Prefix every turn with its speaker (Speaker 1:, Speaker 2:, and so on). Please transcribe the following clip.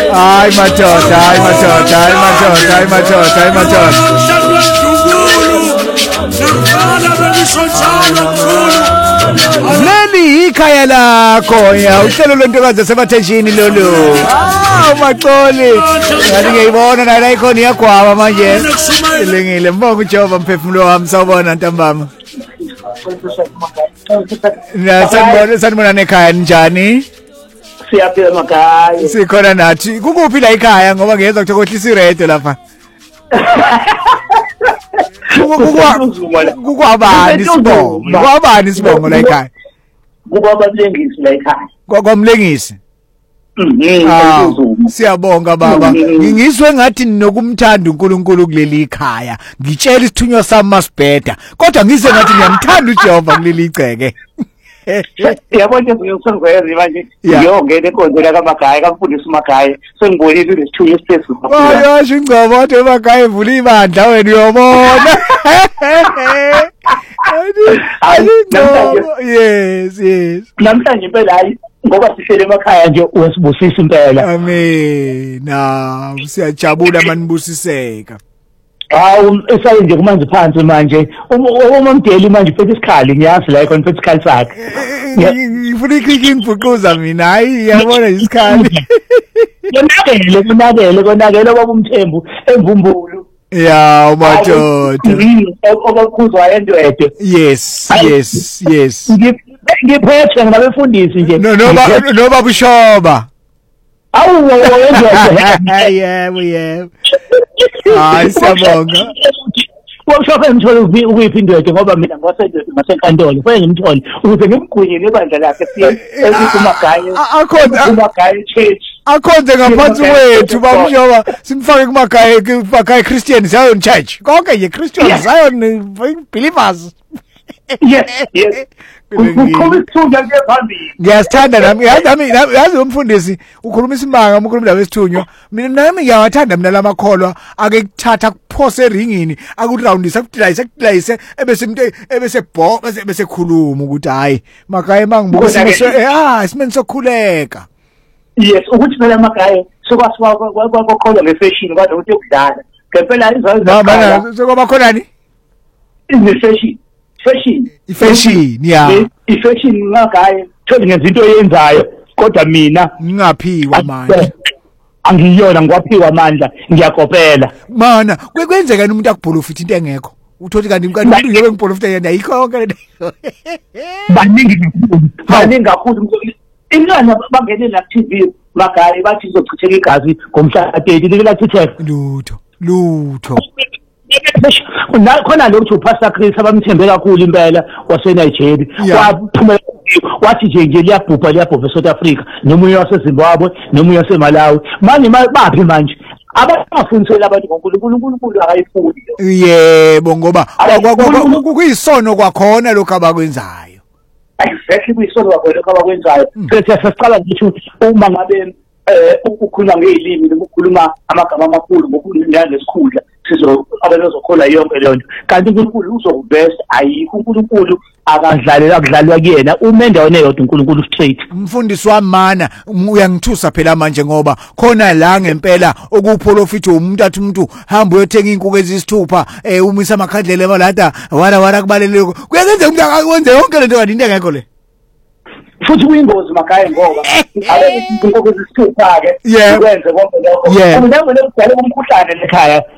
Speaker 1: Hayi madoda. Leli ikhaya lakho ya uhlelo lwentokazi yasemathenjini lolu. Maxoli. Ngathi ngiyibona la ikhona iyagwaba manje. Ilengile mbonga uJehova mphefumulo wami sawubona ntambama. Sanibona nekhaya njani?
Speaker 2: Siyaphila makhaya.
Speaker 1: Sikhona nathi. Kukuphi la ikhaya ngoba ngiyeza ukuthokohlisa iredio lapha. Kukwabani isibongo la ekhaya?
Speaker 2: Kukwabamlengisi la ekhaya.
Speaker 1: Kwakwamlengisi. Siyabonga baba. Ngizwe ngathi nokumthanda uNkulunkulu kuleli ikhaya. Ngitshela isithunywa sami masibheda. Kodwa ngizwe ngathi ngiyamthanda uJehova kuleli iceke.
Speaker 2: Yabona ngiyosengweza manje. Ngiyongena enkondlela kaMagaya kamfundisi uMagaya. Sengibonile lesithunywa esiphezulu.
Speaker 1: Yasho ingcobo wathi uMagaya evula ibandla wena uyobona. Yes.
Speaker 2: Namhlanje impela hayi ngoba sihlele emakhaya nje uwesibusisa impela.
Speaker 1: Amen. Siyajabula manibusiseka.
Speaker 2: Hawu esaye nje kumanje phansi manje uma mdeli manje phethe isikhali ngiyazi la ikhona phethe isikhali sakhe.
Speaker 1: Ngifuna ikhikinibhuquza mina hayi yabona isikhali.
Speaker 2: Konakele baba uMthembu emvumbulu.
Speaker 1: Ya madoda.
Speaker 2: Obakhuzwa endwede.
Speaker 1: Yes.
Speaker 2: Ngiphethe ngabefundisi nje.
Speaker 1: Noba bushoba.
Speaker 2: Awu endwede.
Speaker 1: Yeah. Hayi siyabonga.
Speaker 2: Washofa ngithole ukuyiphi indwede ngoba mina ngasenkantolo. Kufanele ngimthole ukuze ngimgqunyele ibandla lakhe siye ekumagaya. Kumagaya church.
Speaker 1: Akhonze ngaphansi wethu bamshoba simfake kumagaya Christian Zion Church. Konke nje Christian Zion believers.
Speaker 2: Yes. Ukukhuluma nje phambili.
Speaker 1: Ngiyasithanda nami yazi umfundisi ukhuluma isimanga ukhuluma indaba esithunywa mina nami ngiyawathanda mina lamakholwa ake kuthatha kuphose eringini akuroundisa kudilayise ebese bese khuluma ukuthi hayi makaya mangibuka isimeni sokhuleka.
Speaker 2: Yes, ukuthi phela Magaya sokwakholwa ngefashion kodwa ukuthi ukudlala. Ngempela izona
Speaker 1: bana sokubakhonani? Ifashion ya.
Speaker 2: Ifashion Magaya thola ngezinto oyenzayo kodwa mina
Speaker 1: ngingaphiwa manje.
Speaker 2: Angiyona ngiwaphiwa amandla ngiyakopela.
Speaker 1: Mana kwenzeka umuntu akubholofitha into engekho. Uthothi kanti umuntu yeke ngibholofitha yena ayikho konke lento.
Speaker 2: Baningi kakhulu ingane bangene la TV Magaya bathi izochitheka igazi ngomhla ka-30 likelachitheka
Speaker 1: lutho
Speaker 2: khona lokho uPastor Chris abamthembe kakhulu impela waseNigeria waphumela wathi nje liyabhubha eSouth Africa nomunye waseZimbabwe nomunye waseMalawi manje baphi manje abafundisela abantu ngoNkulunkulu akayifuni
Speaker 1: yebo ngoba kuyisono kwakhona lokho abakwenzayo.
Speaker 2: Exactly kuyisona lokho abakwenzayo. Sesicala ukuthi uma ngabe ukukhuluma ngeilimi nokukhuluma amagama amakhulu ngokukhuluma ngesikhundla abantu bazokhola yonke leyo nto kanti uNkulunkulu uzokubest ayikho uNkulunkulu akudlalwa kuyena uma endaweni eyodwa uNkulunkulu straight.
Speaker 1: Mfundisi wami mana uyangithusa phela manje ngoba khona la ngempela okupholofitha umuntu athi umuntu hamba uyothenga inkukhu ezisithupha umisa amakhandlela emalada wara kubaleleko kuyenzeka umuntu akwenze yonke lento kanti into engekho le.
Speaker 2: Futhi kuyingozi Magaya ngoba inkukhu ezisithupha ke kwenze konke lokho. Umuntu ngeke ukudala umkhuhlane ekhaya